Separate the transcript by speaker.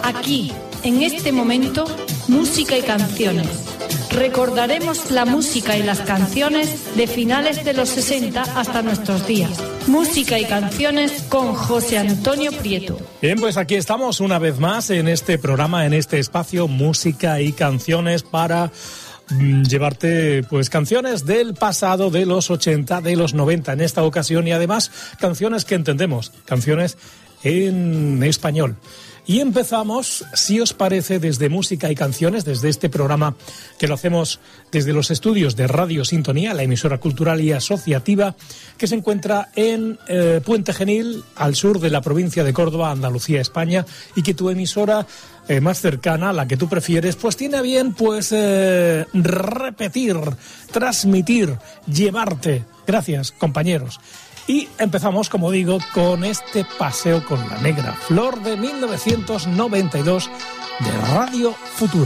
Speaker 1: Aquí, en este momento, música y canciones. Recordaremos la música y las canciones de finales de los 60 hasta nuestros días. Música y canciones con José Antonio Prieto.
Speaker 2: Bien, pues aquí estamos una vez más en este programa, en este espacio Música y Canciones para llevarte pues canciones del pasado, de los 80, de los 90 en esta ocasión, y además canciones que entendemos, canciones en español. Y empezamos, si os parece, desde Música y Canciones, desde este programa que lo hacemos desde los estudios de Radio Sintonía, la emisora cultural y asociativa que se encuentra en Puente Genil, al sur de la provincia de Córdoba, Andalucía, España, y que tu emisora más cercana, la que tú prefieres, pues tiene a bien pues repetir, transmitir, llevarte. Gracias, compañeros. Y empezamos, como digo, con este paseo con la Negra Flor de 1992 de Radio Futura.